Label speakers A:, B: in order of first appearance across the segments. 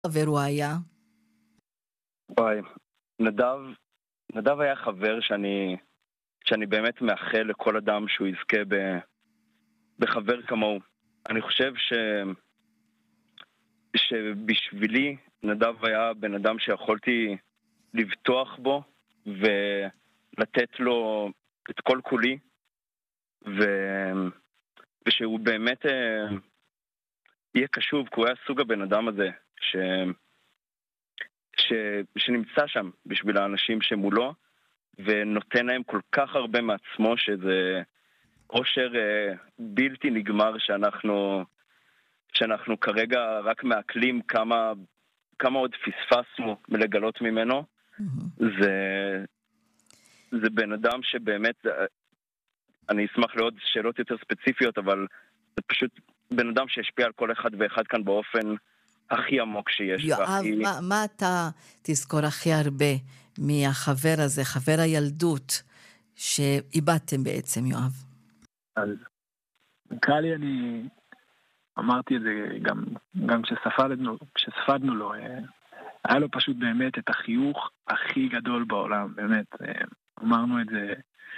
A: חבר הוא היה?
B: וואי, נדב היה חבר שאני באמת מאחל לכל אדם שהוא יזכה בחבר כמוהו. אני חושב שבשבילי נדב היה בן אדם שיכולתי לבטוח בו ולתת לו את כל כולי, ושהוא באמת יהיה קשוב, כי הוא היה סוג הבן אדם הזה שנמצא שם בשביל האנשים שמולו, ונותן להם כל כך הרבה מעצמו, שזה עושר בלתי נגמר שאנחנו כרגע רק מעכלים כמה עוד פספסנו מלגלות ממנו. זה בן אדם שבאמת, אני אשמח לעוד שאלות יותר ספציפיות, אבל זה פשוט בן אדם שהשפיע על כל אחד ואחד כאן באופן הכי עמוק שיש.
A: יואב, מה אתה תזכור הכי הרבה מהחבר הזה, חבר הילדות שאיבדתם בעצם, יואב?
C: אז נקרא לי, אני אמרתי את זה גם כשספדנו לו, היה לו פשוט באמת את החיוך הכי גדול בעולם, באמת, אמרנו את זה,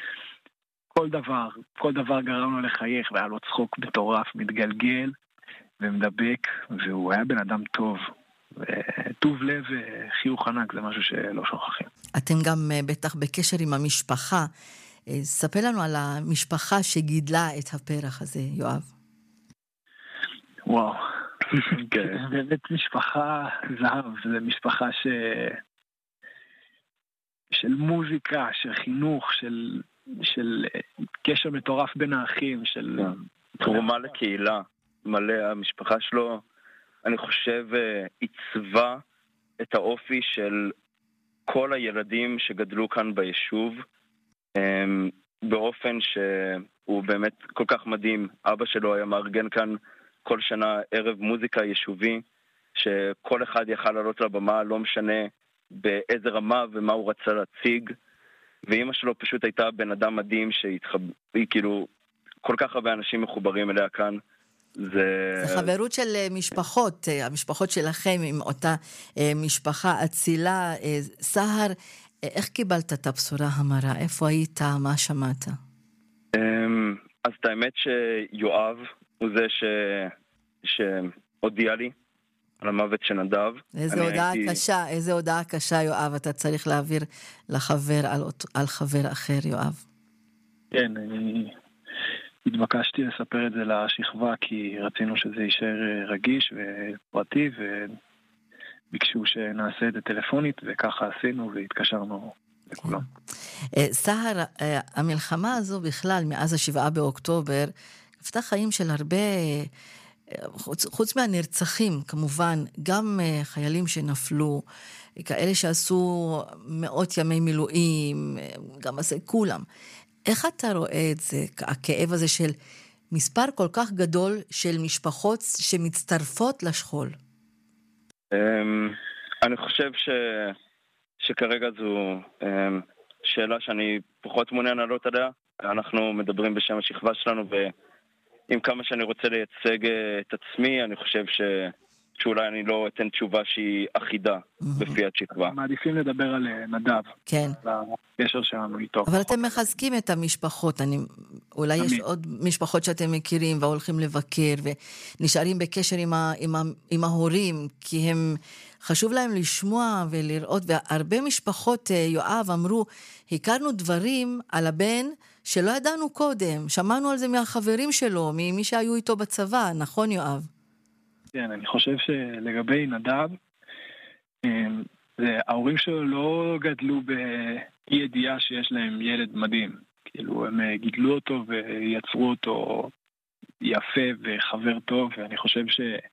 C: כל דבר גרם לו לחייך, והיה לו צחוק מטורף, מתגלגל ומדבק, והוא היה בן אדם טוב, טוב לב וחיוך ענק, זה משהו שלא שוכחים.
A: אתם גם בטח בקשר עם המשפחה, ספר לנו על המשפחה שגידלה את הפרח הזה, יואב.
C: וואו, באמת משפחה זהב, זה משפחה של מוזיקה, של חינוך, של קשר מטורף בין האחים, של
B: תרומה לקהילה מלא. המשפחה שלו, אני חושב, עיצבה את האופי של כל הילדים שגדלו כאן ביישוב, באופן שהוא באמת כל כך מדהים. אבא שלו היה מארגן כאן כל שנה ערב מוזיקה יישובי, שכל אחד יכל לעלות לבמה, לא משנה באיזה רמה ומה הוא רצה להציג. ואמא שלו פשוט הייתה בן אדם מדהים שהיא כאילו, כל כך הרבה אנשים מחוברים אליה כאן.
A: זה חברות של משפחות, המשפחות שלכם עם אותה משפחה אצילה. סהר, איך קיבלת את הבשורה המרה? איפה היית? מה שמעת?
B: אז את האמת שיואב הוא זה שהודיע לי על המוות של נדב.
A: איזה הודעה קשה, יואב, אתה צריך להעביר לחבר על חבר אחר, יואב.
C: כן, אני התבקשתי לספר את זה לשכבה, כי רצינו שזה יישאר רגיש ופרטי, וביקשו שנעשה את זה טלפונית, וככה עשינו והתקשרנו לכולם.
A: סהר, המלחמה הזו בכלל, מאז 7 באוקטובר, כפתה חיים של הרבה, חוץ מהנרצחים, כמובן, גם חיילים שנפלו, כאלה שעשו מאות ימי מילואים, גם עשה כולם. איך אתה רואה את זה, הכאב הזה של מספר כל כך גדול של משפחות שמצטרפות לשכול?
B: אני חושב שכרגע זו שאלה שאני פחות מעוניין לעלות עליה. אנחנו מדברים בשם השכבה שלנו, ועם כמה שאני רוצה לייצג את עצמי, אני חושב שאולי אני לא אתן תשובה שהיא אחידה בפי התשכבה.
C: מעדיפים לדבר על נדב.
A: כן.
C: על הקשר שלנו איתו.
A: אבל אתם מחזקים את המשפחות. אולי יש עוד משפחות שאתם מכירים והולכים לבקר ונשארים בקשר עם ההורים, כי הם חשוב להם לשמוע ולראות. והרבה משפחות, יואב, אמרו, הכרנו דברים על הבן שלא ידענו קודם. שמענו על זה מהחברים שלו, ממי שהיו איתו בצבא. נכון, יואב?
C: כן, אני חושב שלגבי נדב, ההורים שלו לא גדלו באי ידיעה שיש להם ילד מדהים. כאילו, הם גידלו אותו ויצרו אותו יפה וחבר טוב, ואני חושב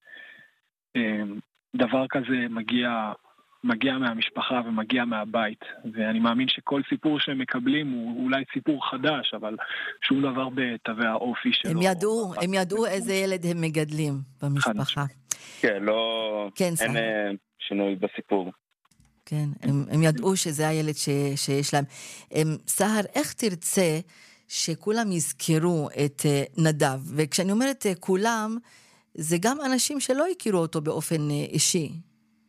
C: שדבר כזה מגיע מהמשפחה ומגיע מהבית, ואני מאמין שכל סיפור שהם מקבלים הוא אולי סיפור חדש, אבל שום דבר בתווי האופי שלו.
A: הם ידעו איזה ילד הם מגדלים במשפחה.
B: כן, אין שינוי בסיפור.
A: כן, הם ידעו שזה הילד שיש להם. סהר, איך תרצה שכולם יזכרו את נדב? וכשאני אומרת כולם, זה גם אנשים שלא הכירו אותו באופן אישי.